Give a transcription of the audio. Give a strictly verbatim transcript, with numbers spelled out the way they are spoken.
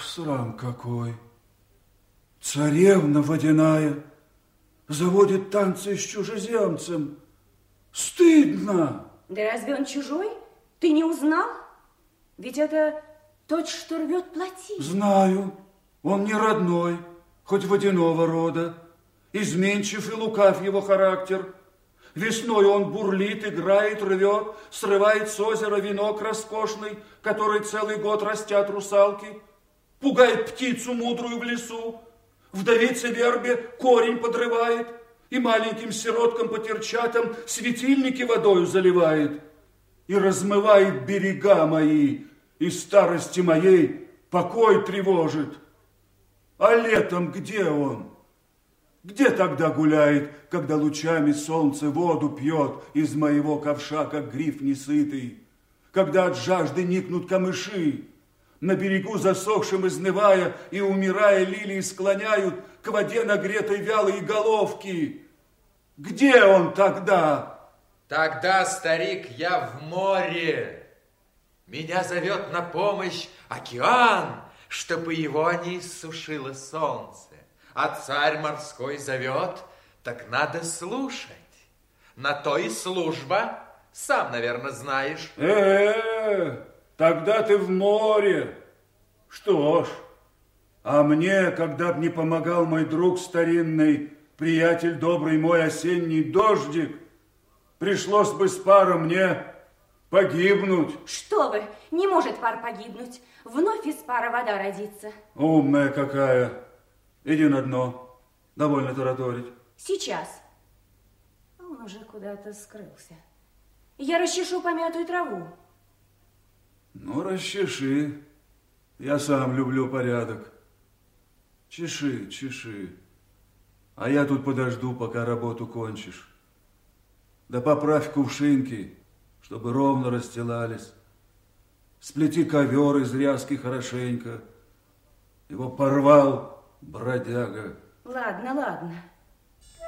срам какой. Царевна водяная заводит танцы с чужеземцем. Стыдно. Да разве он чужой? Ты не узнал? Ведь это тот, что рвет плотину. Знаю. Он не родной, хоть водяного рода. Изменчив и лукав его характер. Весной он бурлит, играет, рвет, срывает с озера венок роскошный, который целый год растят русалки, пугает птицу мудрую в лесу, вдовице вербе корень подрывает и маленьким сироткам-потерчатам светильники водою заливает и размывает берега мои, и старости моей покой тревожит. А летом где он? Где тогда гуляет, когда лучами солнце воду пьет из моего ковша, как гриф несытый? Когда от жажды никнут камыши, на берегу засохшим изнывая и умирая лилии склоняют к воде нагретой вялые головки? Где он тогда? Тогда, старик, я в море. Меня зовет на помощь океан, чтобы его не иссушило солнце. А царь морской зовет, так надо слушать. На то и служба, сам, наверное, знаешь. Э-э-э, тогда ты в море. Что ж, а мне, когда б не помогал мой друг старинный, приятель добрый мой осенний дождик, пришлось бы с паром мне погибнуть. Что вы, не может пар погибнуть. Вновь из пара вода родится. Умная какая. Иди на дно. Довольно тараторить. Сейчас. Он уже куда-то скрылся. Я расчешу помятую траву. Ну, расчеши. Я сам люблю порядок. Чеши, чеши. А я тут подожду, пока работу кончишь. Да поправь кувшинки, чтобы ровно расстилались. Сплети ковер из ряски хорошенько. Его порвал бродяга. Ладно, ладно.